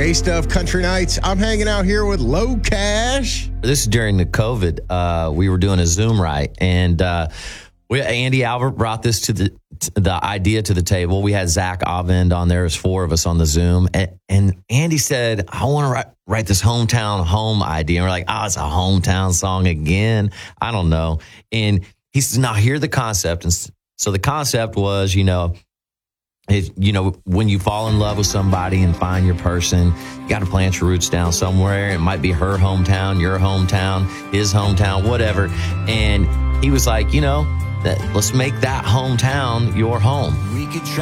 Taste of Country Nights. I'm hanging out here with Low Cash. This is during the COVID. We were doing a Zoom right, and Andy Albert brought this to the idea to the table. We had Zach Avend on there. There's 4 of us on the Zoom, and Andy said, "I want to write this hometown home idea." And we're like, "Oh, it's a hometown song again." I don't know. And he says, "Now hear the concept." And so the concept was, when you fall in love with somebody and find your person, you got to plant your roots down somewhere. It might be her hometown, your hometown, his hometown, whatever. And he was like, let's make that hometown your home. We could try